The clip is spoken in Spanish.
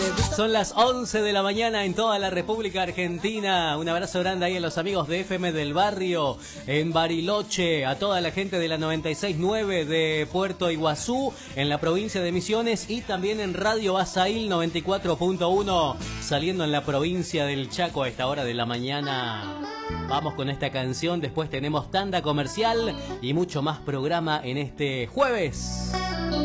Son las 11 de la mañana en toda la República Argentina. Un abrazo grande ahí a los amigos de FM del Barrio, en Bariloche, a toda la gente de la 96.9 de Puerto Iguazú, en la provincia de Misiones, y también en Radio Azail 94.1, saliendo en la provincia del Chaco a esta hora de la mañana. Vamos con esta canción, después tenemos tanda comercial y mucho más programa en este jueves.